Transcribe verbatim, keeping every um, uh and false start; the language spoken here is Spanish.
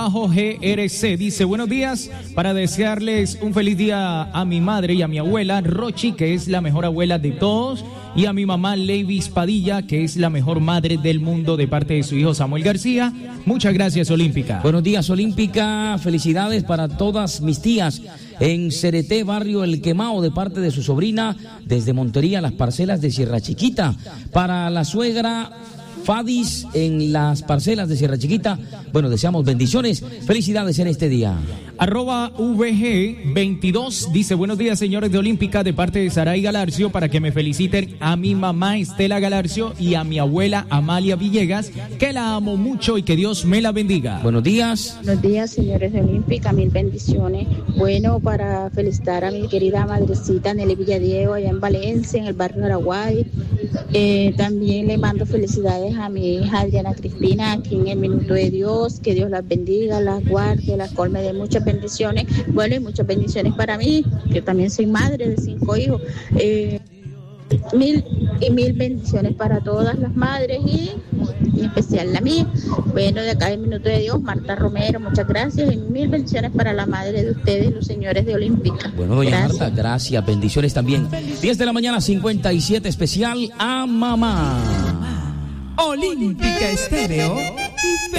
G R C. Dice, buenos días, para desearles un feliz día a mi madre y a mi abuela, Rochi, que es la mejor abuela de todos, y a mi mamá, Levis Padilla, que es la mejor madre del mundo, de parte de su hijo Samuel García. Muchas gracias, Olímpica. Buenos días, Olímpica. Felicidades para todas mis tías en Cereté, barrio El Quemao, de parte de su sobrina, desde Montería, las parcelas de Sierra Chiquita. Para la suegra Fadis en las parcelas de Sierra Chiquita. Bueno, deseamos bendiciones, felicidades en este día. Arroba V G veintidós dice, buenos días, señores de Olímpica, de parte de Saray Galarcio, para que me feliciten a mi mamá Estela Galarcio y a mi abuela Amalia Villegas, que la amo mucho y que Dios me la bendiga. Buenos días. Buenos días, señores de Olímpica, mil bendiciones. Bueno, para felicitar a mi querida madrecita Nelly Villadiego, allá en Valencia, en el barrio Araguay. Eh, también le mando felicidades a mi hija Adriana Cristina, aquí en el Minuto de Dios. Que Dios las bendiga, las guarde, las colme de muchas bendiciones. Bueno, y muchas bendiciones para mí, que también soy madre de cinco hijos. Eh, mil y mil bendiciones para todas las madres y en especial la mía. Bueno, de acá el Minuto de Dios, Marta Romero, muchas gracias, y mil bendiciones para la madre de ustedes, los señores de Olímpica. Bueno, doña gracias. Marta, gracias, bendiciones también. diez de la mañana, cincuenta y siete, especial a mamá. Olímpica Estéreo.